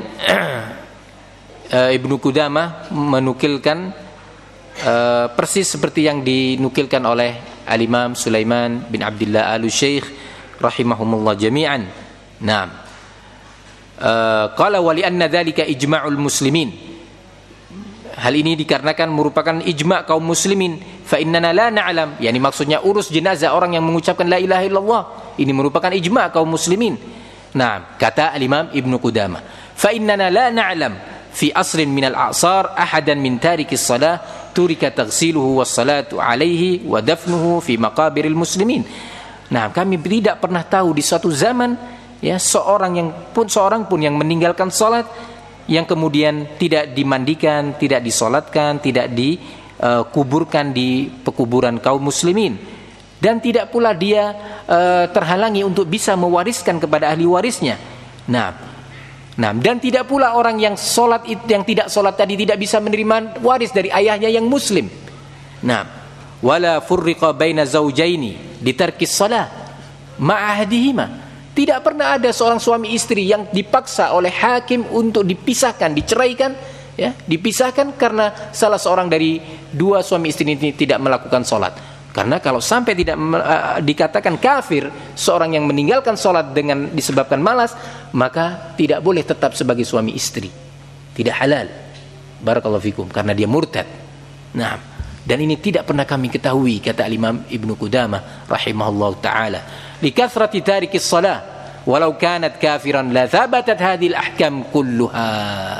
Speaker 1: Ibnu Qudamah menukilkan uh, persis seperti yang dinukilkan oleh Al-Imam Sulaiman bin Abdullah Al-Syekh rahimahumullah jami'an. Naam. Uh, qala wa li anna dzalika ijma'ul muslimin. Hal ini dikarenakan merupakan ijma' kaum muslimin. Fa innana la na'lam, yakni maksudnya urus jenazah orang yang mengucapkan la ilaha illallah. Ini merupakan ijma' kaum muslimin. Nah, kata Al-Imam Ibnu Qudamah, fa innana la na'lam fi asrin minal a'sar ahadan min tarikis salah turika taghsiluhu was salatu alaihi wa dafnuhu fi maqabiril muslimin. Nah, kami tidak pernah tahu di suatu zaman, ya, seorang yang pun seorang pun yang meninggalkan salat yang kemudian tidak dimandikan, tidak disolatkan, tidak dikuburkan di pekuburan kaum muslimin, dan tidak pula dia uh, terhalangi untuk bisa mewariskan kepada ahli warisnya. Nah, Nah, dan tidak pula orang yang solat yang tidak solat tadi tidak bisa menerima waris dari ayahnya yang muslim. Nah, wala furriqa baina zaujaini ditarkis shalah ma'ahdihima. Tidak pernah ada seorang suami istri yang dipaksa oleh hakim untuk dipisahkan, diceraikan, ya, dipisahkan karena salah seorang dari dua suami istri ini tidak melakukan solat. Karena kalau sampai tidak uh, dikatakan kafir seorang yang meninggalkan sholat dengan disebabkan malas, maka tidak boleh tetap sebagai suami istri, tidak halal. Barakallahu fikum, karena dia murtad. Nah, dan ini tidak pernah kami ketahui, kata Imam Ibnu Qudamah rahimahullah taala. Likathrati tarikis shalah walau kanat kafiran la thabatat hadhil ahkam kulluha.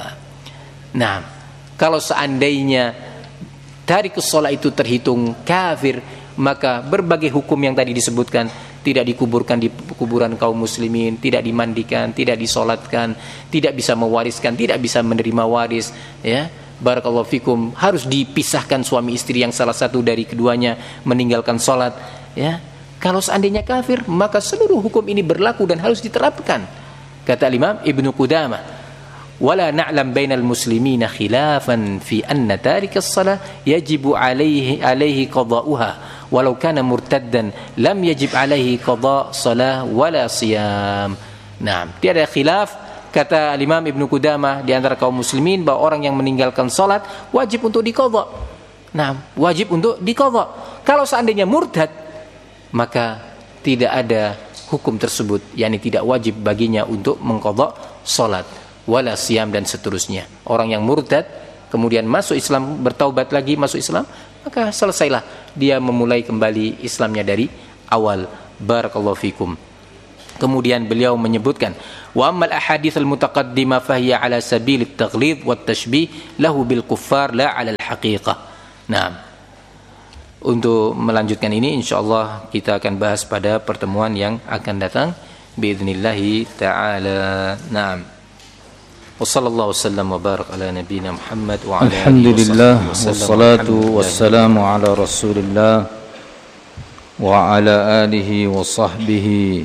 Speaker 1: Nah, kalau seandainya tarikus shalah itu terhitung kafir, maka berbagai hukum yang tadi disebutkan, tidak dikuburkan di kuburan kaum muslimin, tidak dimandikan, tidak disolatkan, tidak bisa mewariskan, tidak bisa menerima waris, ya, barakallahu fikum, harus dipisahkan suami istri yang salah satu dari keduanya meninggalkan solat, ya. Kalau seandainya kafir, maka seluruh hukum ini berlaku dan harus diterapkan, kata Imam Ibnu Qudamah. Wala na'lam bainal muslimina khilafan fi anna tarikas salah yajibu alaihi alaihi qada'uha walau kana murtaddan lam yajib alaihi qada' salah wala siyam. Nah, tiada khilaf, kata Imam Ibnu Qudamah, di antara kaum muslimin bahwa orang yang meninggalkan salat wajib untuk diqadha. Nah, wajib untuk diqadha. Kalau seandainya murtad, maka tidak ada hukum tersebut, yakni tidak wajib baginya untuk mengqadha salat wala siyam dan seterusnya. Orang yang murtad kemudian masuk Islam, bertaubat lagi masuk Islam, maka selesailah dia memulai kembali Islamnya dari awal. Barakallahu fikum. Kemudian beliau menyebutkan, wa ammal ahadits al-mutaqaddimah fahiya ala sabil at-taghlid wa at-tashbih lahu bil kuffar la ala al-haqiqah. Nah, untuk melanjutkan ini insyaallah kita akan bahas pada pertemuan yang akan datang باذنillah taala. Naam. Wa sallallahu wasallam wa barak ala nabiyyina Muhammad wa ala alihi
Speaker 2: Alhamdulillah wassalatu wassalamu ala Rasulillah wa ala alihi wa sahbihi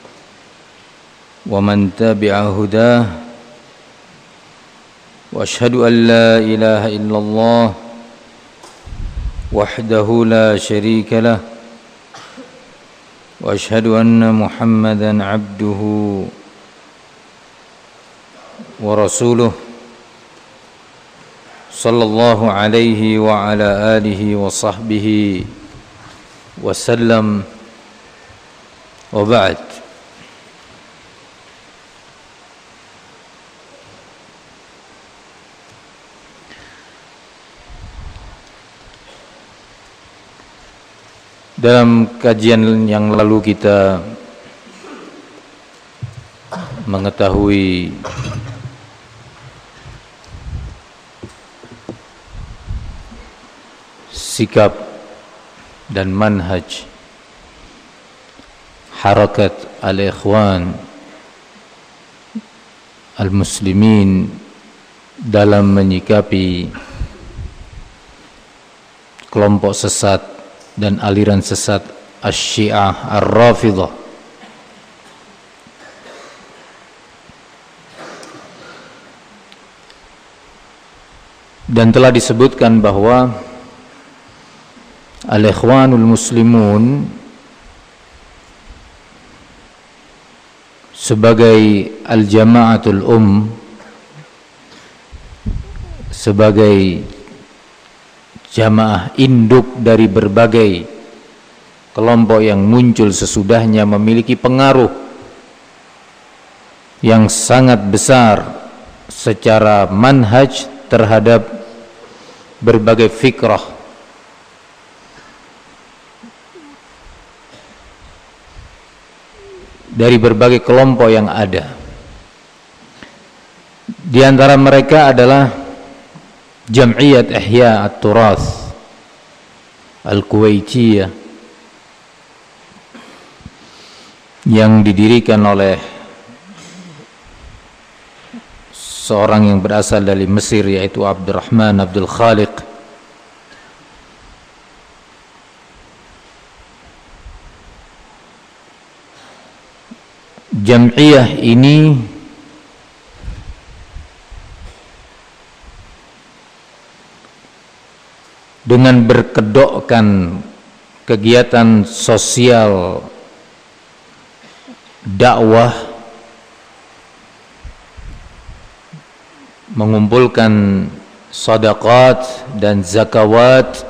Speaker 2: wa man tabi'a hudah. Wa asyhadu an la ilaha illallah wahdahu la syarika lah wa asyhadu anna Muhammadan abduhu wa rasuluh sallallahu alaihi wa ala alihi wa sahbihi wa sallam wa ba'd. Dalam kajian yang lalu kita mengetahui sikap dan manhaj harakat al-ikhwan al-muslimin dalam menyikapi kelompok sesat dan aliran sesat Asy-Syiah Ar-Rafidhah. Dan telah disebutkan bahwa al-ikhwanul muslimun sebagai al-jama'atul um, sebagai jamaah induk dari berbagai kelompok yang muncul sesudahnya, memiliki pengaruh yang sangat besar secara manhaj terhadap berbagai fikrah dari berbagai kelompok yang ada. Di antara mereka adalah Jam'iyat Ihya At-Turath Al-Kuwaitiyah yang didirikan oleh seorang yang berasal dari Mesir, yaitu Abdurrahman Abdul Khaliq. Jam'iyah ini dengan berkedokkan kegiatan sosial dakwah, mengumpulkan sedekah dan zakawat,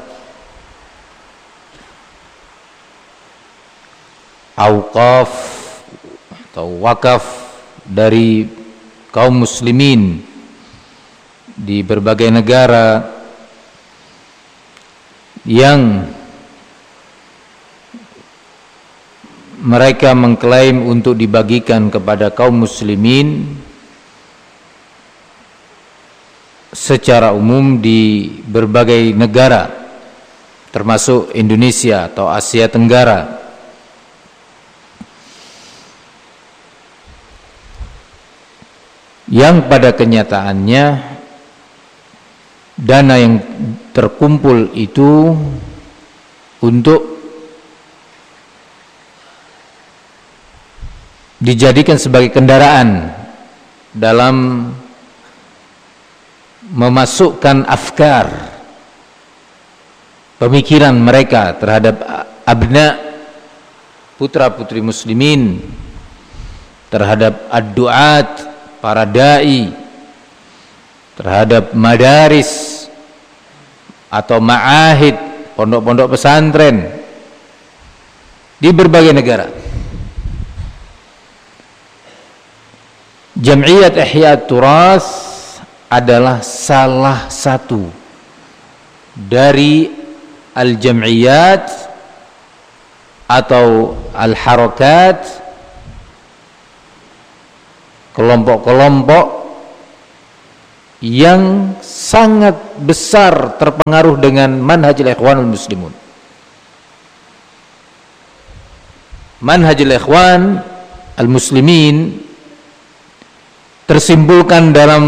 Speaker 2: auqaf atau wakaf dari kaum muslimin di berbagai negara yang mereka mengklaim untuk dibagikan kepada kaum muslimin secara umum di berbagai negara termasuk Indonesia atau Asia Tenggara. Yang pada kenyataannya dana yang terkumpul itu untuk dijadikan sebagai kendaraan dalam memasukkan afkar, pemikiran mereka terhadap abna, putra-putri muslimin, terhadap ad-du'at, para da'i, terhadap madaris atau ma'ahid, pondok-pondok pesantren di berbagai negara. Jam'iyat Ihya At-Turath adalah salah satu dari al-jam'iyat atau al-harakat, kelompok-kelompok yang sangat besar terpengaruh dengan manhajul ikhwanul muslimun. Manhajul ikhwan al-muslimin tersimbolkan dalam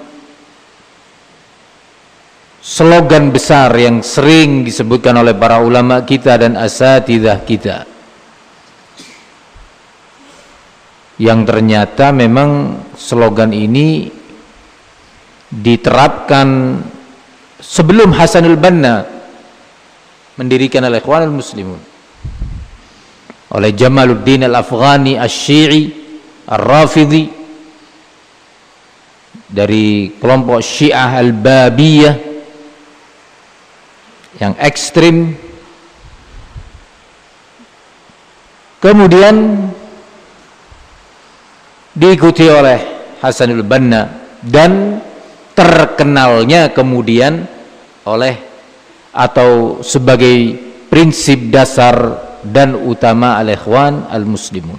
Speaker 2: slogan besar yang sering disebutkan oleh para ulama kita dan asatidzah kita, yang ternyata memang slogan ini diterapkan sebelum Hasanul Banna mendirikan al-Ikhwanul Muslimun, oleh Jamaluddin al-Afghani asy-Syi'i ar-Rafidhi dari kelompok Syiah al-Babiyah yang ekstrim. Kemudian diikuti oleh Hasanul Banna dan terkenalnya kemudian oleh atau sebagai prinsip dasar dan utama al-Ikhwan al-Muslimun.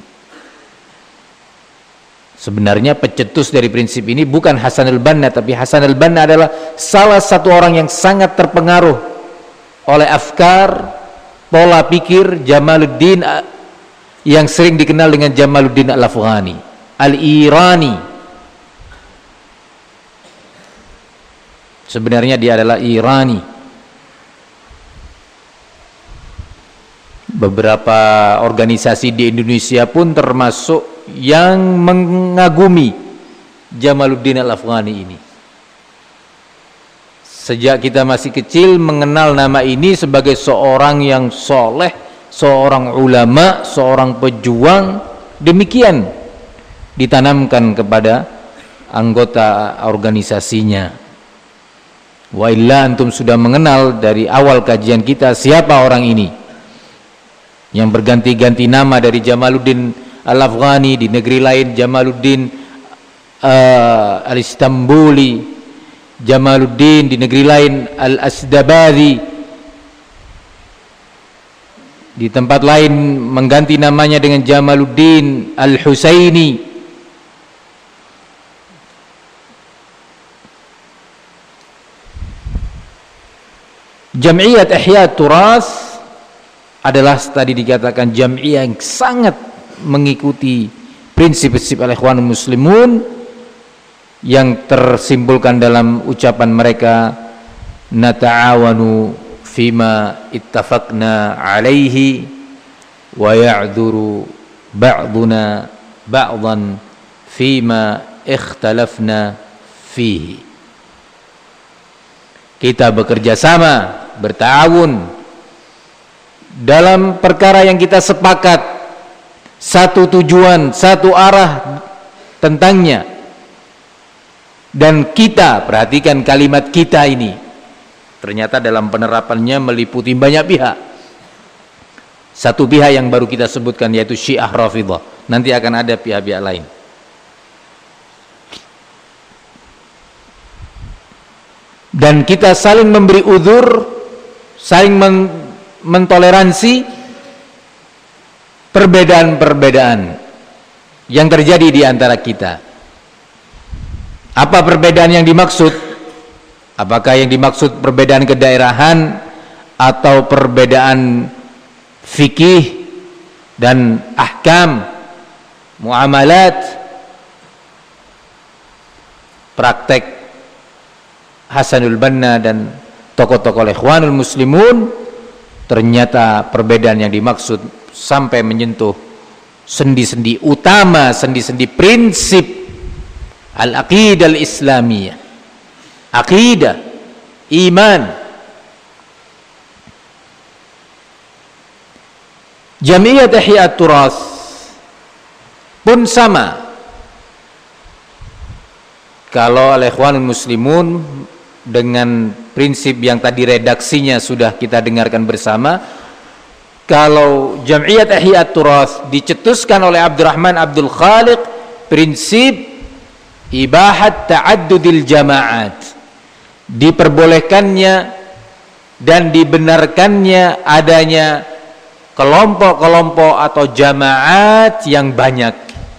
Speaker 2: Sebenarnya pencetus dari prinsip ini bukan Hasanul Banna, tapi Hasanul Banna adalah salah satu orang yang sangat terpengaruh oleh afkar, pola pikir Jamaluddin yang sering dikenal dengan Jamaluddin al-Afghani al-Irani. Sebenarnya dia adalah Irani. Beberapa organisasi di Indonesia pun termasuk yang mengagumi Jamaluddin al-Afghani ini. Sejak kita masih kecil mengenal nama ini sebagai seorang yang soleh, seorang ulama, seorang pejuang. Demikian ditanamkan kepada anggota organisasinya. Wa illa antum sudah mengenal dari awal kajian kita siapa orang ini yang berganti-ganti nama, dari Jamaluddin al-Afghani di negeri lain, Jamaluddin uh, al-Istanbuli, Jamaluddin di negeri lain al-Asdabadi, di tempat lain mengganti namanya dengan Jamaluddin al-Husaini. Jam'iyat Ihya Turas adalah tadi dikatakan jam'iyah yang sangat mengikuti prinsip-prinsip al-Ikhwanul Muslimun yang tersimbolkan dalam ucapan mereka, nata'awanu fima ittafaqna alaihi wa ya'dzuru ba'duna ba'dan fima ikhtalafna fihi. Kita bekerja sama, berta'awun dalam perkara yang kita sepakat, satu tujuan, satu arah tentangnya. Dan kita, perhatikan kalimat kita ini, ternyata dalam penerapannya meliputi banyak pihak. Satu pihak yang baru kita sebutkan yaitu Syiah Rafidhah, nanti akan ada pihak-pihak lain. Dan kita saling memberi uzur, saling men mentoleransi perbedaan-perbedaan yang terjadi di antara kita. Apa perbedaan yang dimaksud? Apakah yang dimaksud perbedaan kedaerahan atau perbedaan fikih dan ahkam, muamalat, praktek Hasanul Banna dan tokoh-tokoh Ikhwanul Muslimun? Ternyata perbedaan yang dimaksud sampai menyentuh sendi-sendi utama, sendi-sendi prinsip al-aqidah al-islamiyah, aqidah, iman. Jam'iyat Ihya Turas pun sama. Kalau al-Ikhwanul Muslimun dengan prinsip yang tadi redaksinya sudah kita dengarkan bersama, kalau Jam'iyat Ihya Turas dicetuskan oleh Abdurrahman Abdul Khaliq, prinsip ibahat ta'addudil jama'at, diperbolehkannya dan dibenarkannya adanya kelompok-kelompok atau jamaat yang banyak.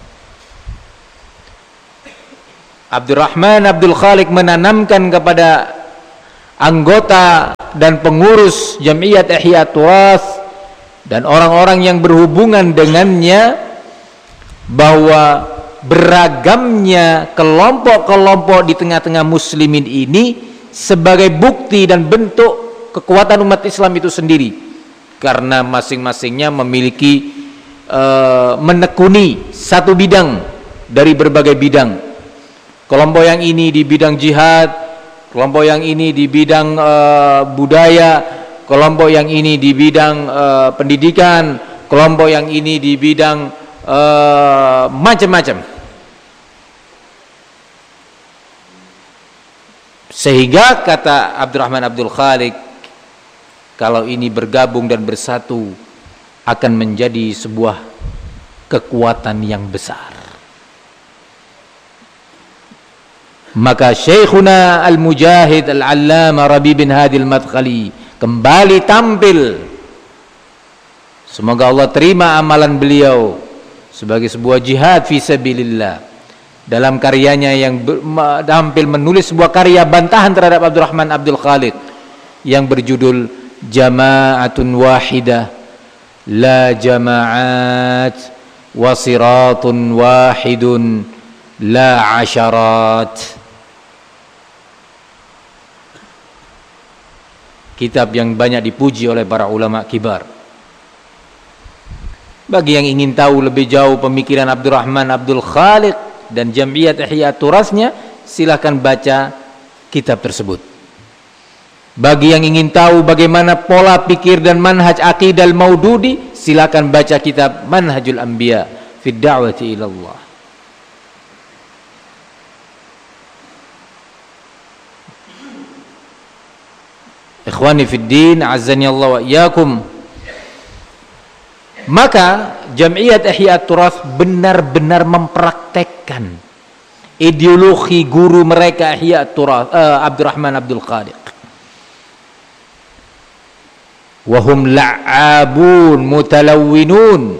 Speaker 2: Abdurrahman Abdul Khaliq menanamkan kepada anggota dan pengurus Jam'iyat Ihya Turath dan orang-orang yang berhubungan dengannya bahwa beragamnya kelompok-kelompok di tengah-tengah muslimin ini sebagai bukti dan bentuk kekuatan umat Islam itu sendiri, karena masing-masingnya memiliki uh, menekuni satu bidang dari berbagai bidang. Kelompok yang ini di bidang jihad, kelompok yang ini di bidang uh, budaya, kelompok yang ini di bidang uh, pendidikan, kelompok yang ini di bidang uh, macam-macam. Sehingga kata Abdurrahman Abdul Khaliq, kalau ini bergabung dan bersatu akan menjadi sebuah kekuatan yang besar. Maka Syekhuna Al-Mujahid Al-Allama Rabi bin Hadi Al-Madkhali kembali tampil. Semoga Allah terima amalan beliau sebagai sebuah jihad fi sabilillah. Dalam karyanya yang tampil menulis sebuah karya bantahan terhadap Abdurrahman Abdul Khaliq yang berjudul Jama'atun Wahidah La Jama'at wa Siratun Wahidun La Asharat. Kitab yang banyak dipuji oleh para ulama kibar. Bagi yang ingin tahu lebih jauh pemikiran Abdurrahman Abdul Khaliq dan Jam'iyat Ihya Turathnya, silakan baca kitab tersebut. Bagi yang ingin tahu bagaimana pola pikir dan manhaj aqidah al-Maududi, silakan baca kitab Manhajul Anbiya fi Da'wati ila Allah. Ikhwani fid din, azzani Allah wa iyyakum. Maka Jam'iyat Ihya Turath benar-benar mempraktekkan ideologi guru mereka Ihya Turath, uh, Abdurrahman Abdul Khaliq. Wahum la'abun mutalawwinun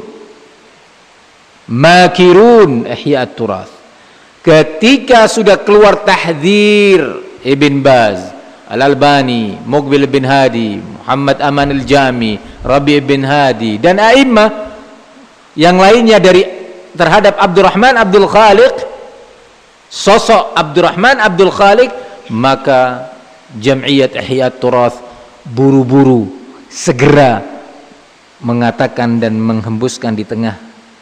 Speaker 2: makirun Ihya Turath. Ketika sudah keluar tahdzir Ibn Baz, Al-Albani, Muqbil bin Hadi, Muhammad Aman Al-Jami, Rabi' bin Hadi dan a'immah yang lainnya dari terhadap Abdurrahman Abdul Khaliq, sosok Abdurrahman Abdul Khaliq, maka Jam'iyat Ihya Turath buru-buru segera mengatakan dan menghembuskan di tengah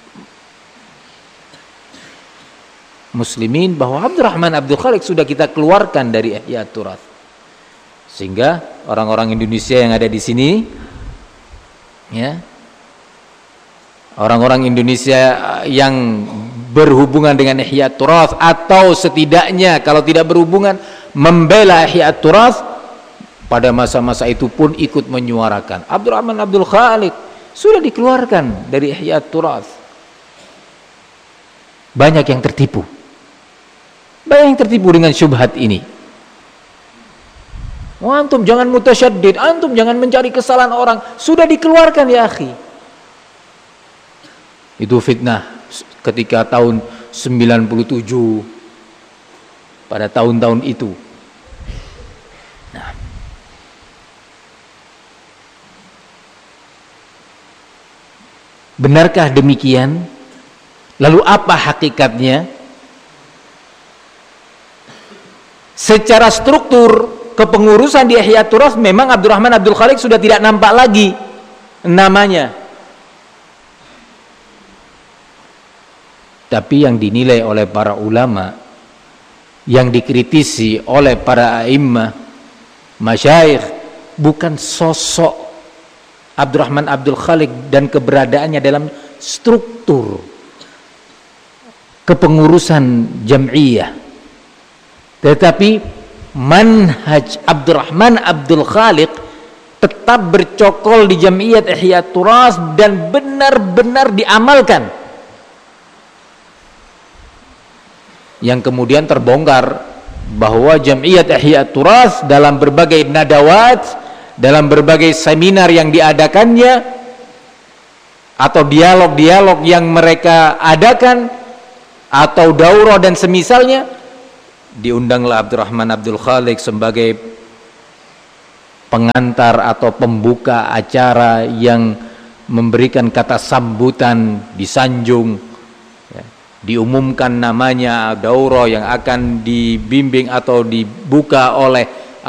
Speaker 2: muslimin bahwa Abdurrahman Abdul Khaliq sudah kita keluarkan dari Ihya Turath. Sehingga orang-orang Indonesia yang ada di sini, ya, orang-orang Indonesia yang berhubungan dengan Ihya Turath atau setidaknya kalau tidak berhubungan membela Ihya Turath, pada masa-masa itu pun ikut menyuarakan Abdurrahman Abdul Khaliq sudah dikeluarkan dari Ihya Turath. Banyak yang tertipu, banyak yang tertipu dengan syubhat ini. Oh, antum jangan mutasyaddid, antum jangan mencari kesalahan orang, sudah dikeluarkan ya akhi. Itu fitnah ketika tahun sembilan puluh tujuh, pada tahun-tahun itu. Nah, benarkah demikian? Lalu apa hakikatnya? Secara struktur kepengurusan di Ihya Turath memang Abdurrahman Abdul Khaliq sudah tidak nampak lagi namanya. Tapi yang dinilai oleh para ulama, yang dikritisi oleh para a'immah, masyayikh, bukan sosok Abdurrahman Abdul Khaliq dan keberadaannya dalam struktur kepengurusan jam'iyah, tetapi manhaj Abdurrahman Abdul Khaliq tetap bercokol di Jam'iyat Ihya Turath dan benar-benar diamalkan. yang kemudian terbongkar bahwa Jam'iyat Ihya Turas dalam berbagai nadawat, dalam berbagai seminar yang diadakannya atau dialog-dialog yang mereka adakan atau daurah dan semisalnya, diundanglah Abdurrahman Abdul Khaliq sebagai pengantar atau pembuka acara yang memberikan kata sambutan, disanjung, ya, diumumkan namanya daurah yang akan dibimbing atau dibuka oleh